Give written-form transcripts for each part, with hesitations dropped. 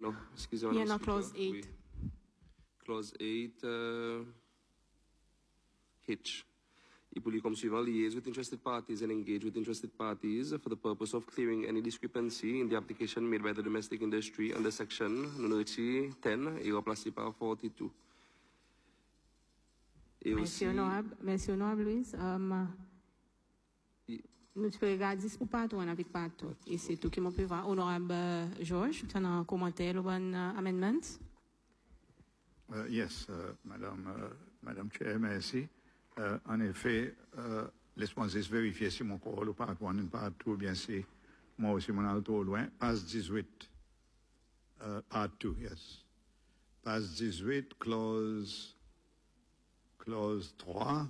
Non, excusez-moi. Il y a clause 8. Oui. Clause 8, H. Et pour comme suivant, liaise with interested parties and engage with interested parties for the purpose of clearing any discrepancy in the application made by the domestic industry under section 10 et remplacé par 42. Et Monsieur Honorable Louise, nous pouvons regarder pour partout avec partout. Et c'est tout qui m'en peut voir. Honorable Georges, tu as un commentaire au bon amendment? Yes, Madame Chair, merci. En effet, laisse-moi juste vérifier si mon corps ou part 1 et part 2, bien si moi aussi mon auto au loin. Passe 18, part 2, yes. Passe 18, clause 3,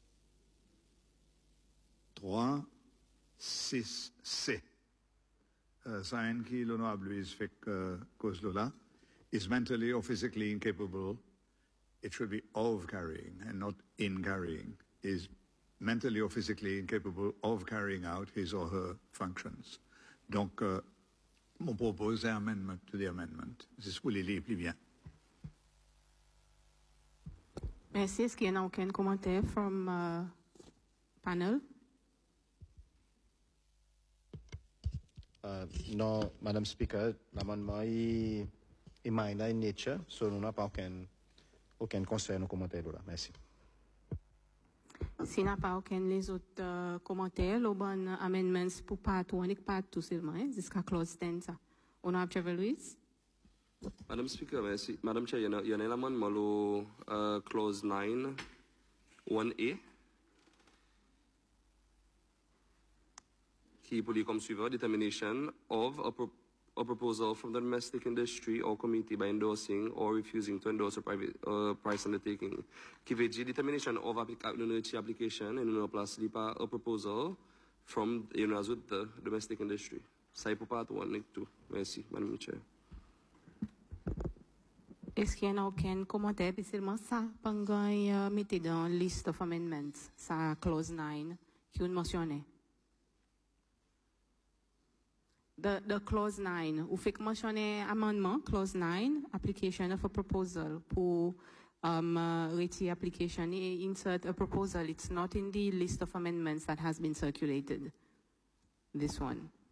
6C. Sign qui l'honorable Louise fait cause là, is mentally or physically incapable. It should be of carrying and not in carrying, is mentally or physically incapable of carrying out his or her functions. Donc, mon propos est amendment to the amendment. C'est ce que vous lisez plus bien. Merci. Est-ce qu'il y a aucun commentaire from panel? No, Madam Speaker, l'amendement est minor in nature, so nous n'avons pas aucun conseil ou commentaire là. Merci. S'il n'y a pas aucun les autres commentaires, le bon amendments pour part 1 et part 2 seulement, jusqu'à clause 10. Honorable Trevor Louise. Madame Speaker, merci. Madame Chair, il y a un amendement clause 9, 1A, qui peut dire comme suivant, determination of a proposal from the domestic industry or committee by endorsing or refusing to endorse a private price undertaking. Qui veut dire determination of application and une place par a proposal from the domestic industry. Ça est pour part 1 et 2. Merci, Madame Chair. Est-ce qu'il y a aucun commentaire, puis seulement ça, pendant mettez dans list of amendments, ça clause 9, qui vous mentionnez. The clause 9, vous faites mentionner amendement, clause 9, application of a proposal, pour retirer application et insert a proposal. It's not in the list of amendments that has been circulated. This one.